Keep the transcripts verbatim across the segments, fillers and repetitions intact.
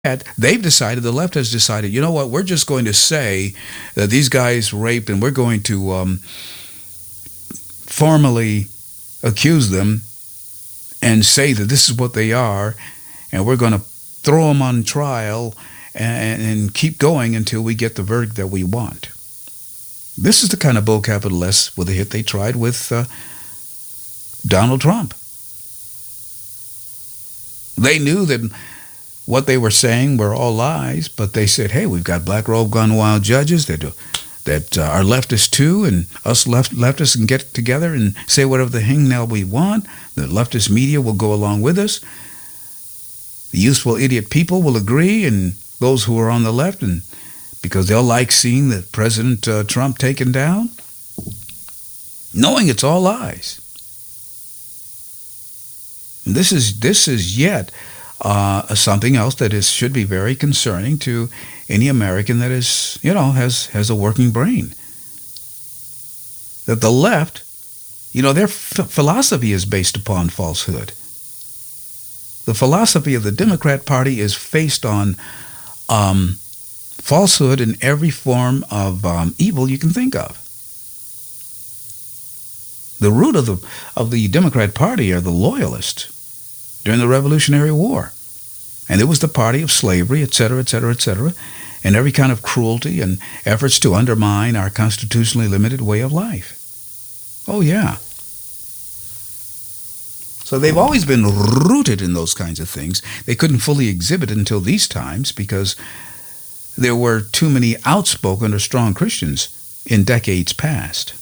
they've decided, the left has decided, you know what, we're just going to say that these guys raped, and we're going to um, formally accuse them and say that this is what they are, and we're going to throw them on trial and, and keep going until we get the verdict that we want. This is the kind of bull capital S with a hit they tried with uh, Donald Trump. They knew that what they were saying were all lies, but they said, hey, we've got black robe gone wild judges that, uh, that uh, are leftists too, and us left, leftists can get together and say whatever the hangnail we want. The leftist media will go along with us. The useful idiot people will agree, and those who are on the left, and because they'll like seeing that President uh, Trump taken down, knowing it's all lies. And this is this is yet uh, something else that is should be very concerning to any American that is, you know, has has a working brain. That the left, you know, their f- philosophy is based upon falsehood. The philosophy of the Democrat Party is based on um, falsehood in every form of um, evil you can think of. The root of the of the Democrat Party are the loyalists during the Revolutionary War. And it was the party of slavery, et cetera, et cetera, et cetera, and every kind of cruelty and efforts to undermine our constitutionally limited way of life. Oh, yeah. So they've always been rooted in those kinds of things. They couldn't fully exhibit it until these times because there were too many outspoken or strong Christians in decades past.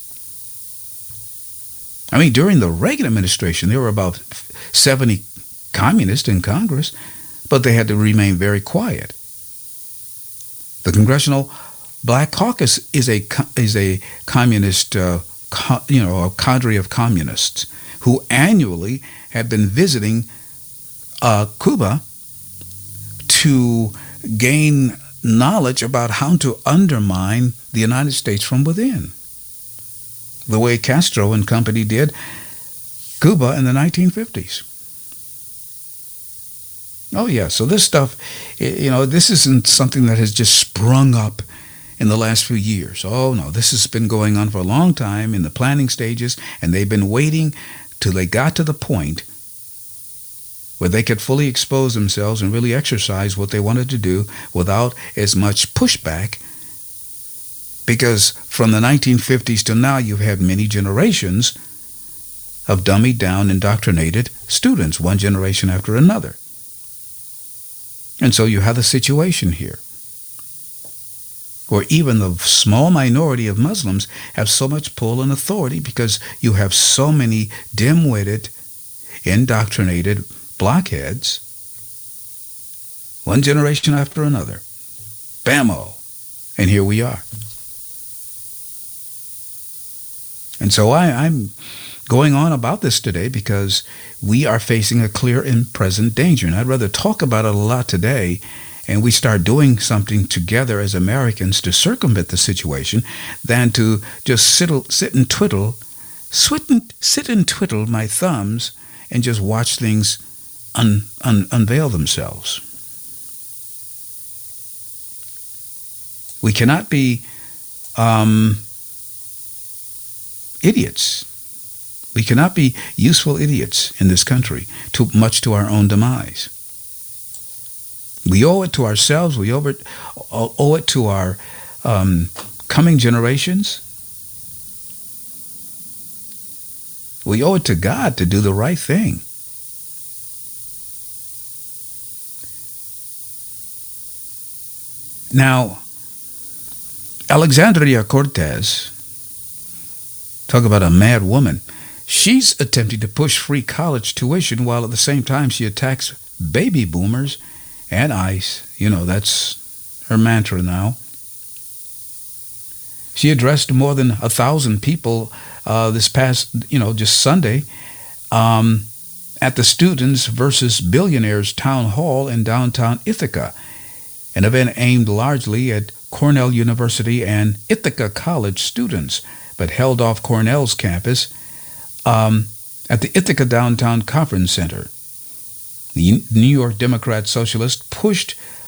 I mean, during the Reagan administration, there were about seventy communists in Congress, but they had to remain very quiet. The Congressional Black Caucus is a is a communist, uh, co- you know, a cadre of communists who annually have been visiting uh, Cuba to gain knowledge about how to undermine the United States from within, the way Castro and company did Cuba in the nineteen fifties. Oh, yeah. So this stuff, you know, this isn't something that has just sprung up in the last few years. Oh, no, this has been going on for a long time in the planning stages, and they've been waiting till they got to the point where they could fully expose themselves and really exercise what they wanted to do without as much pushback. Because from the nineteen fifties to now, you've had many generations of dummied down, indoctrinated students, one generation after another. And so you have a situation here where even the small minority of Muslims have so much pull and authority because you have so many dim-witted, indoctrinated blockheads, one generation after another. Bammo. And here we are. And so I, I'm going on about this today because we are facing a clear and present danger. And I'd rather talk about it a lot today and we start doing something together as Americans to circumvent the situation than to just sit, sit and twiddle, sit and, sit and twiddle my thumbs and just watch things un, un, unveil themselves. We cannot be um, idiots. We cannot be useful idiots in this country, too much to our own demise. We owe it to ourselves. We owe it, owe it to our um, coming generations. We owe it to God to do the right thing. Now, Alexandria Cortez, talk about a mad woman. She's attempting to push free college tuition while at the same time she attacks baby boomers and ICE. You know, that's her mantra now. She addressed more than a thousand people uh, this past, you know, just Sunday um, at the Students versus Billionaires Town Hall in downtown Ithaca, an event aimed largely at Cornell University and Ithaca College students, but held off Cornell's campus um, at the Ithaca Downtown Conference Center. The New York Democrat Socialist pushed